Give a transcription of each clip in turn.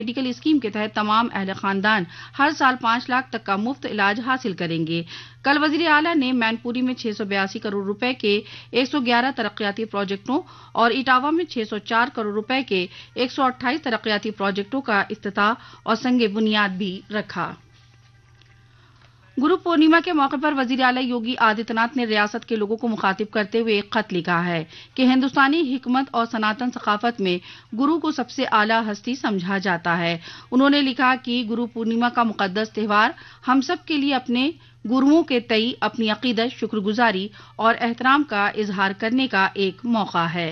Medical scheme के तहत तमाम अहले खानदान हर साल 5 लाख तक का मुफ्त इलाज हासिल करेंगे। कल वजीर आला ने मैनपुरी में 682 करोड़ रुपए के 111 तरक्याती प्रोजेक्टों और इटावा में 604 करोड़ रुपए के 128 तरक्याती प्रोजेक्टों का इफ्तिताह और संगे बुनियाद भी रखा। गुरु पूर्णिमा के मौके पर वजीर आला योगी आदित्यनाथ ने रियासत के लोगों को मुखातिब करते हुए एक खत लिखा है कि हिंदुस्तानी हिकमत और सनातन सकाफत में गुरु को सबसे आला हस्ती समझा जाता है। उन्होंने लिखा कि गुरु पूर्णिमा का मुकद्दस त्योहार हम सब के लिए अपने गुरुओं के तई अपनी अकीदत, शुक्रगुजारी और एहतराम का इजहार करने का एक मौका है।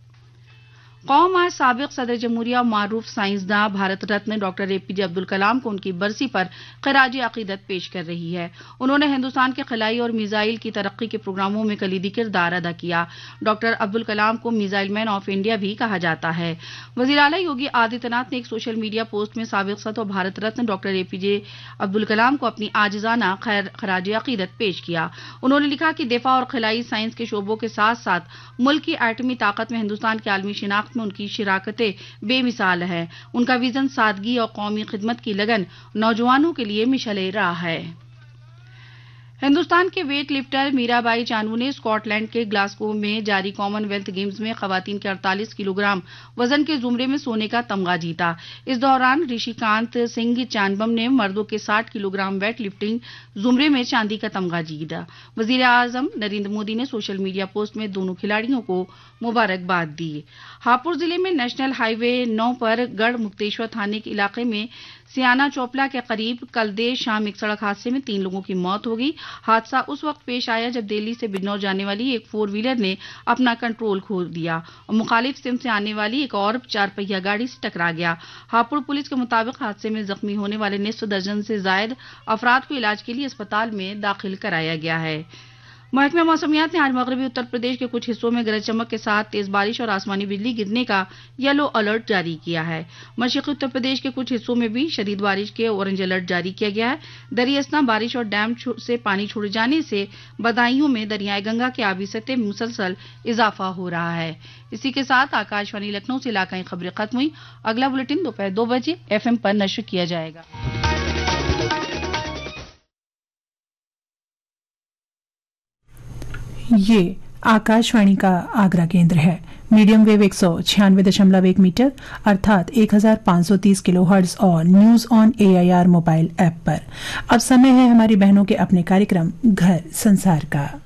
कौम आज साबिक सदर जमहूरिया मारूफ साइंसदान भारत रत्न डॉक्टर APJ अब्दुल कलाम को उनकी बरसी पर खराज अकीदत पेश कर रही है। उन्होंने हिंदुस्तान के खलाई और मिसाइल की तरक्की के प्रोग्रामों में कलीदी किरदार अदा किया। डॉक्टर अब्दुल कलाम को मिसाइल मैन ऑफ इंडिया भी कहा जाता है। वजीर आला योगी आदित्यनाथ ने एक सोशल मीडिया पोस्ट में साबिक सदर और भारत रत्न डॉक्टर APJ अब्दुल कलाम को अपनी आजिजाना खराज अकीदत पेश किया। उन्होंने लिखा कि दिफा और खलाई साइंस के शोबों के साथ साथ मुल्क की एटमी ताकत में हिंदुस्तान की आलमी शिनाख्त में उनकी शिराकतें बेमिसाल है। उनका विजन सादगी और कौमी खिदमत की लगन नौजवानों के लिए मिशले राह है। हिंदुस्तान के वेट लिफ्टर मीराबाई चानू ने स्कॉटलैंड के ग्लासगो में जारी कॉमनवेल्थ गेम्स में खवातीन के 48 किलोग्राम वजन के जुमरे में सोने का तमगा जीता। इस दौरान ऋषिकांत सिंह चानबम ने मर्दों के 60 किलोग्राम वेट लिफ्टिंग जुमरे में चांदी का तमगा जीता। वजीर आजम नरेंद्र मोदी ने सोशल मीडिया पोस्ट में दोनों खिलाड़ियों को मुबारकबाद दी। हापुड़ जिले में नेशनल हाईवे 9 पर गढ़ मुक्तेश्वर थाने के इलाके में सियाना चोपला के करीब कल देर शाम एक सड़क हादसे में 3 लोगों की मौत हो गई। हादसा उस वक्त पेश आया जब दिल्ली से बिजनौर जाने वाली एक 4 व्हीलर ने अपना कंट्रोल खो दिया और मुखालिफ सिम से आने वाली एक और 4 पहिया गाड़ी से टकरा गया। हापुड़ पुलिस के मुताबिक हादसे में जख्मी होने वाले निसफ दर्जन से जायद अफराद को इलाज के लिए अस्पताल में दाखिल कराया गया है। महकमा मौसमियात ने आज मगरबी उत्तर प्रदेश के कुछ हिस्सों में गरज चमक के साथ तेज बारिश और आसमानी बिजली गिरने का येलो अलर्ट जारी किया है। मशरक़ी उत्तर प्रदेश के कुछ हिस्सों में भी शदीद बारिश के ऑरेंज अलर्ट जारी किया गया है। दरियास्ना बारिश और डैम से पानी छोड़े जाने से बदायूं में दरियाए गंगा के आबी सतह में मुसलसल इजाफा हो रहा है। इसी के साथ आकाशवाणी लखनऊ से इलाकाई खबरें खत्म हुई। अगला बुलेटिन दोपहर 2 बजे FM पर नश्र किया जाएगा। ये आकाशवाणी का आगरा केंद्र है। मीडियम वेव 196.1 मीटर अर्थात 1530 किलोहर्ट्ज और news on AIR mobile app पर। अब समय है हमारी बहनों के अपने कार्यक्रम घर संसार का।